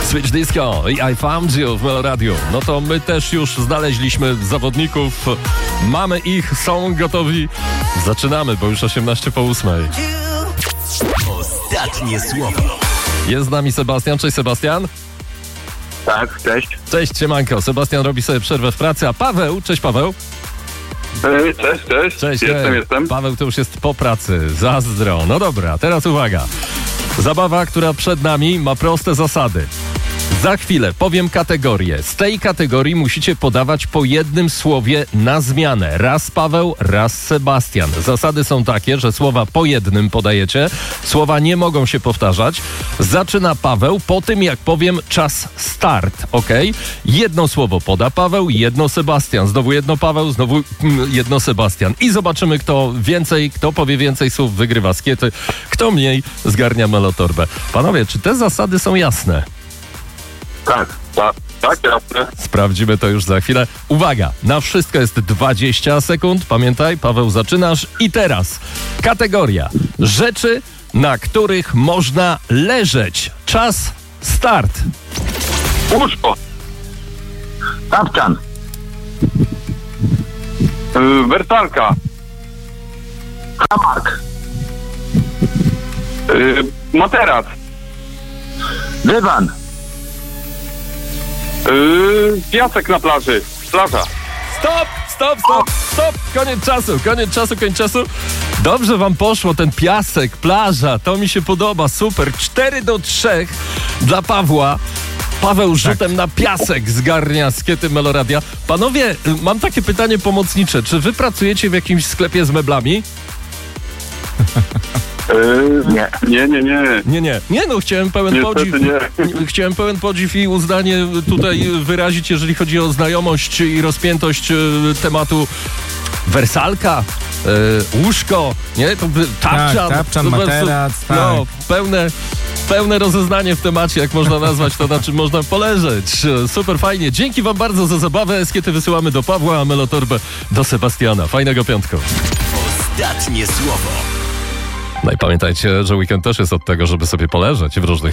Switch Disco i I Found You w Meloradiu. No to my też już znaleźliśmy zawodników. Mamy ich, są gotowi. Zaczynamy, bo już 8:18. Ostatnie słowo. Jest z nami Sebastian. Cześć, Sebastian. Tak, cześć. Cześć, siemanko. Sebastian robi sobie przerwę w pracy, a Paweł, cześć Paweł. Cześć. Jestem. Paweł to już jest po pracy. Zazdro. No dobra, teraz uwaga. Zabawa, która przed nami, ma proste zasady. Za chwilę powiem kategorię. Z tej kategorii musicie podawać po jednym słowie na zmianę. Raz Paweł, raz Sebastian. Zasady są takie, że słowa po jednym podajecie. Słowa nie mogą się powtarzać. Zaczyna Paweł po tym, jak powiem czas start, ok? Jedno słowo poda Paweł, jedno Sebastian. Znowu jedno Paweł, znowu jedno Sebastian. I zobaczymy, kto powie więcej słów, wygrywa skiety. Kto mniej, zgarnia melotorbę. Panowie, czy te zasady są jasne? Tak, jasne. Sprawdzimy to już za chwilę. Uwaga, na wszystko jest 20 sekund. Pamiętaj, Paweł, zaczynasz. I teraz kategoria rzeczy, na których można leżeć. Czas start. Łóżko. Tapczan. Wersalka. Hamak. Materac. Dywan. Piasek na plaży. Plaża. Stop! Koniec czasu. Dobrze wam poszło, ten piasek, plaża, to mi się podoba, super. 4-3 dla Pawła. Paweł rzutem na piasek zgarnia skiety Meloradia. Panowie, mam takie pytanie pomocnicze. Czy wy pracujecie w jakimś sklepie z meblami? Nie. Nie, no chciałem pełen Niestety podziw. nie. Chciałem pełen podziw i uznanie tutaj wyrazić, jeżeli chodzi o znajomość i rozpiętość tematu. Wersalka, łóżko, nie? To tapczan. Tapczan, To materac, no, pełne rozeznanie w temacie, jak można nazwać to, na czym można poleżeć. Super fajnie. Dzięki wam bardzo za zabawę. Skiety wysyłamy do Pawła, a melotorbę do Sebastiana. Fajnego piątku. Ostatnie słowo. No i pamiętajcie, że weekend też jest od tego, żeby sobie poleżeć w różnych